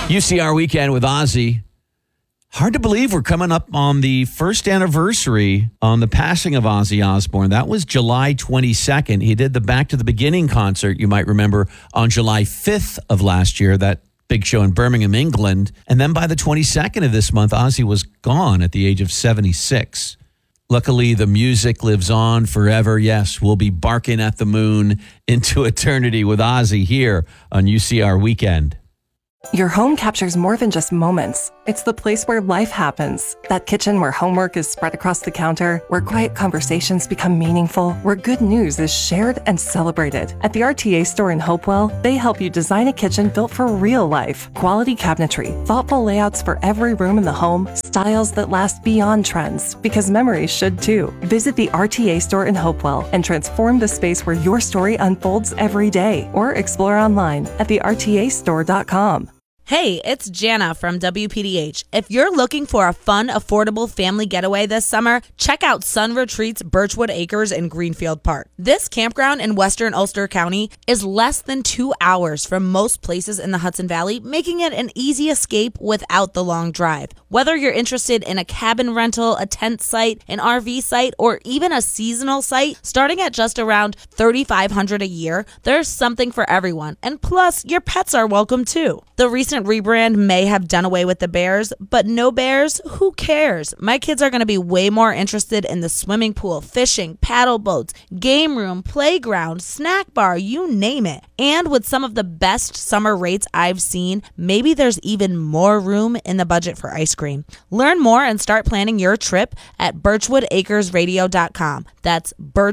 UCR Weekend with Ozzy. Hard to believe we're coming up on the first anniversary on the passing of Ozzy Osbourne. That was July 22nd. He did the Back to the Beginning concert, you might remember, on July 5th of last year, that big show in Birmingham, England. And then by the 22nd of this month, Ozzy was gone at the age of 76. Luckily, the music lives on forever. Yes, we'll be barking at the moon into eternity with Ozzy here on UCR Weekend. Your home captures more than just moments. It's the place where life happens. That kitchen where homework is spread across the counter, where quiet conversations become meaningful, where good news is shared and celebrated. At the RTA store in Hopewell, they help you design a kitchen built for real life. Quality cabinetry, thoughtful layouts for every room in the home, styles that last beyond trends, because memories should too. Visit the RTA store in Hopewell and transform the space where your story unfolds every day, or explore online at thertastore.com. Hey, it's Jana from WPDH. If you're looking for a fun, affordable family getaway this summer, check out Sun Retreats Birchwood Acres in Greenfield Park. This campground in western Ulster County is less than 2 hours from most places in the Hudson Valley, making it an easy escape without the long drive. Whether you're interested in a cabin rental, a tent site, an RV site, or even a seasonal site, starting at just around $3,500 a year, there's something for everyone. And plus, your pets are welcome too. The recent rebrand may have done away with the bears, but no bears, who cares? My kids are going to be way more interested in the swimming pool, fishing, paddle boats, game room, playground, snack bar, you name it. And with some of the best summer rates I've seen, maybe there's even more room in the budget for ice cream. Learn more and start planning your trip at birchwoodacresradio.com. That's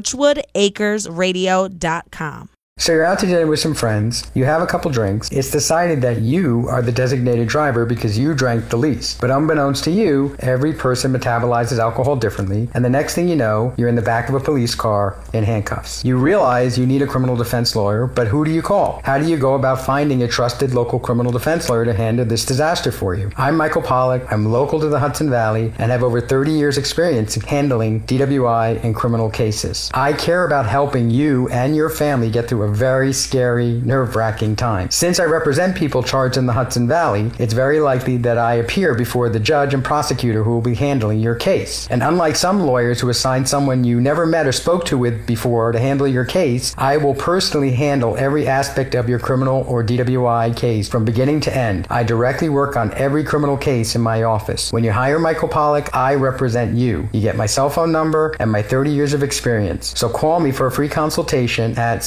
birchwoodacresradio.com. So you're out to dinner with some friends, you have a couple drinks, it's decided that you are the designated driver because you drank the least. But unbeknownst to you, every person metabolizes alcohol differently, and the next thing you know, you're in the back of a police car in handcuffs. You realize you need a criminal defense lawyer, but who do you call? How do you go about finding a trusted local criminal defense lawyer to handle this disaster for you? I'm Michael Pollack, I'm local to the Hudson Valley, and have over 30 years experience in handling DWI and criminal cases. I care about helping you and your family get through a very scary, nerve-wracking time. Since I represent people charged in the Hudson Valley, it's very likely that I appear before the judge and prosecutor who will be handling your case. And unlike some lawyers who assign someone you never met or spoke to with before to handle your case, I will personally handle every aspect of your criminal or DWI case from beginning to end. I directly work on every criminal case in my office. When you hire Michael Pollack, I represent you. You get my cell phone number and my 30 years of experience. So call me for a free consultation at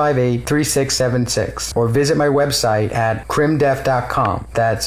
758-3676 or visit my website at crimdef.com. That's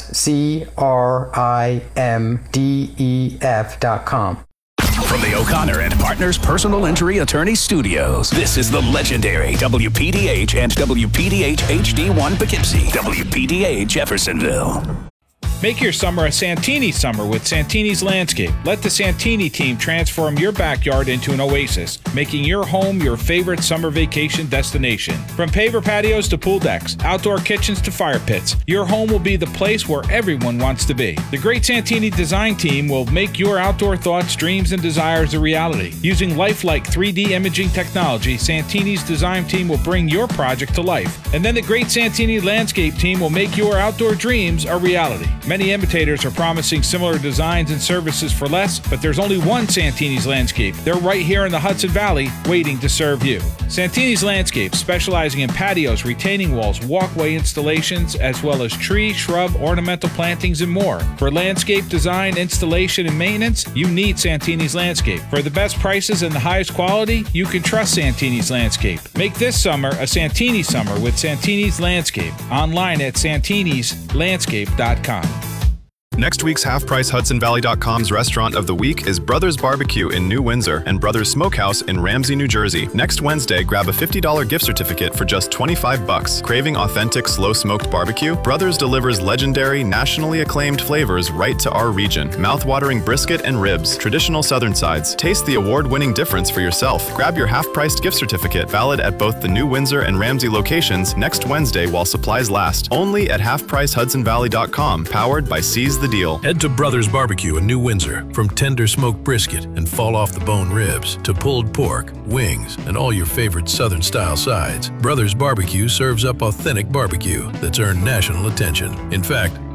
CRIMDEF.com. From the O'Connor and Partners Personal Injury Attorney Studios, this is the legendary WPDH and WPDH HD1 Poughkeepsie, WPDH Jeffersonville. Make your summer a Santini summer with Santini's Landscape. Let the Santini team transform your backyard into an oasis, making your home your favorite summer vacation destination. From paver patios to pool decks, outdoor kitchens to fire pits, your home will be the place where everyone wants to be. The great Santini design team will make your outdoor thoughts, dreams, and desires a reality. Using lifelike 3D imaging technology, Santini's design team will bring your project to life. And then the great Santini Landscape team will make your outdoor dreams a reality. Many imitators are promising similar designs and services for less, but there's only one Santini's Landscape. They're right here in the Hudson Valley, waiting to serve you. Santini's Landscape, specializing in patios, retaining walls, walkway installations, as well as tree, shrub, ornamental plantings, and more. For landscape design, installation, and maintenance, you need Santini's Landscape. For the best prices and the highest quality, you can trust Santini's Landscape. Make this summer a Santini summer with Santini's Landscape. Online at santinislandscape.com. Next week's HalfPriceHudsonValley.com's restaurant of the week is Brothers Barbecue in New Windsor and Brothers Smokehouse in Ramsey, New Jersey. Next Wednesday, grab a $50 gift certificate for just $25. Craving authentic slow-smoked barbecue? Brothers delivers legendary, nationally acclaimed flavors right to our region. Mouth-watering brisket and ribs, traditional southern sides. Taste the award-winning difference for yourself. Grab your half-priced gift certificate, valid at both the New Windsor and Ramsey locations next Wednesday while supplies last. Only at HalfPriceHudsonValley.com, powered by Seize the Deal. Head to Brothers Barbecue in New Windsor. From tender smoked brisket and fall-off-the-bone ribs to pulled pork, wings, and all your favorite Southern-style sides, Brothers Barbecue serves up authentic barbecue that's earned national attention. In fact,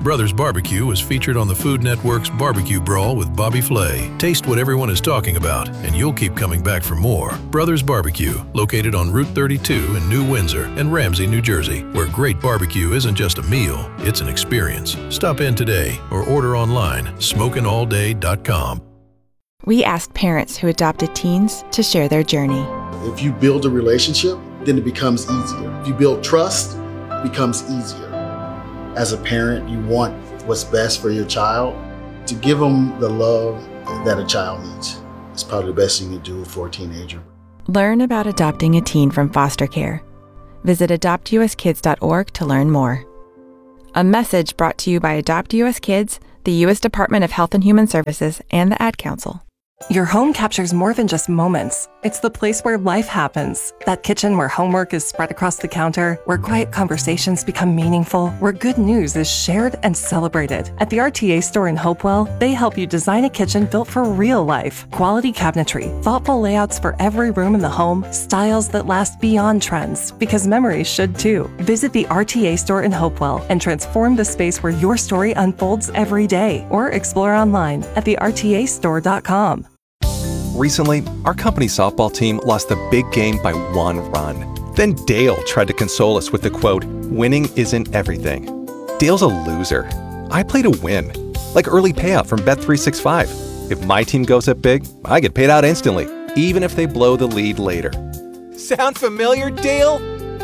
Brothers Barbecue was featured on the Food Network's Barbecue Brawl with Bobby Flay. Taste what everyone is talking about, and you'll keep coming back for more. Brothers Barbecue, located on Route 32 in New Windsor and Ramsey, New Jersey, where great barbecue isn't just a meal, it's an experience. Stop in today or order online, smokinallday.com. We asked parents who adopted teens to share their journey. If you build a relationship, then it becomes easier. If you build trust, it becomes easier. As a parent, you want what's best for your child. To give them the love that a child needs is probably the best thing you can do for a teenager. Learn about adopting a teen from foster care. Visit adoptuskids.org to learn more. A message brought to you by Adopt US Kids, the U.S. Department of Health and Human Services, and the Ad Council. Your home captures more than just moments. It's the place where life happens. That kitchen where homework is spread across the counter, where quiet conversations become meaningful, where good news is shared and celebrated. At the RTA store in Hopewell, they help you design a kitchen built for real life. Quality cabinetry, thoughtful layouts for every room in the home, styles that last beyond trends, because memories should too. Visit the RTA store in Hopewell and transform the space where your story unfolds every day, or explore online at thertastore.com. Recently, our company softball team lost the big game by 1 run. Then Dale tried to console us with the quote, "Winning isn't everything." Dale's a loser. I play to win, like early payout from Bet365. If my team goes up big, I get paid out instantly, even if they blow the lead later. Sound familiar, Dale?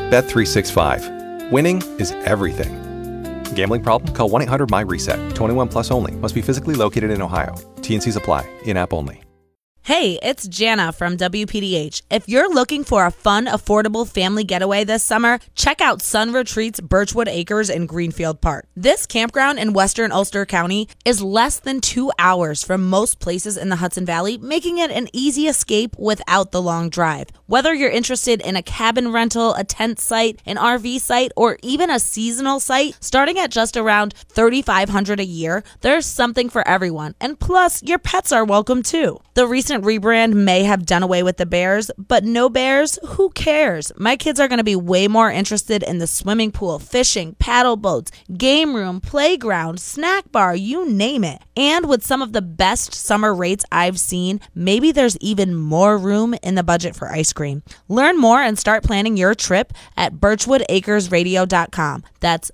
Bet365. Winning is everything. Gambling problem? Call 1-800-MY-RESET. 21 plus only. Must be physically located in Ohio. T&Cs apply. In-app only. Hey, it's Jana from WPDH. If you're looking for a fun, affordable family getaway this summer, check out Sun Retreats Birchwood Acres in Greenfield Park. This campground in western Ulster County is less than 2 hours from most places in the Hudson Valley, making it an easy escape without the long drive. Whether you're interested in a cabin rental, a tent site, an RV site, or even a seasonal site, starting at just around $3,500 a year, there's something for everyone. And plus, your pets are welcome too. The recent rebrand may have done away with the bears, but no bears, who cares? My kids are going to be way more interested in the swimming pool, fishing, paddle boats, game room, playground, snack bar, you name it. And with some of the best summer rates I've seen, maybe there's even more room in the budget for ice cream. Learn more and start planning your trip at birchwoodacresradio.com. That's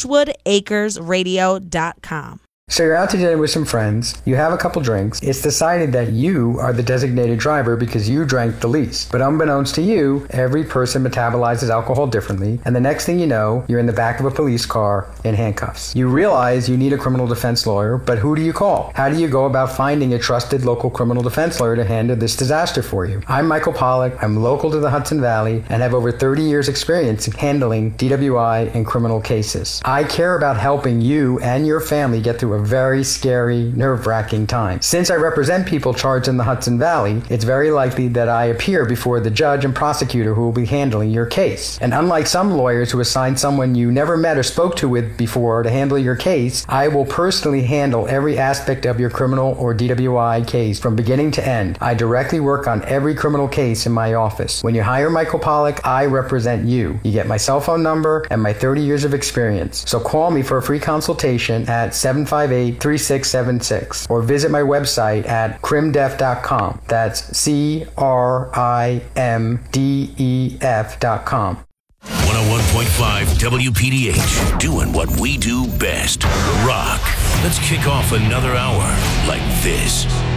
birchwoodacresradio.com. So you're out to dinner with some friends, you have a couple drinks, it's decided that you are the designated driver because you drank the least. But unbeknownst to you, every person metabolizes alcohol differently, and the next thing you know, you're in the back of a police car in handcuffs. You realize you need a criminal defense lawyer, but who do you call? How do you go about finding a trusted local criminal defense lawyer to handle this disaster for you? I'm Michael Pollack, I'm local to the Hudson Valley, and have over 30 years experience in handling DWI and criminal cases. I care about helping you and your family get through a very scary, nerve-wracking time. Since I represent people charged in the Hudson Valley, it's very likely that I appear before the judge and prosecutor who will be handling your case. And unlike some lawyers who assign someone you never met or spoke to with before to handle your case, I will personally handle every aspect of your criminal or DWI case from beginning to end. I directly work on every criminal case in my office. When you hire Michael Pollack, I represent you. You get my cell phone number and my 30 years of experience. So call me for a free consultation at 758-3676 or visit my website at crimdef.com. That's CRIMDEF.com. 101.5 WPDH, doing what we do best, rock. Let's kick off another hour like this.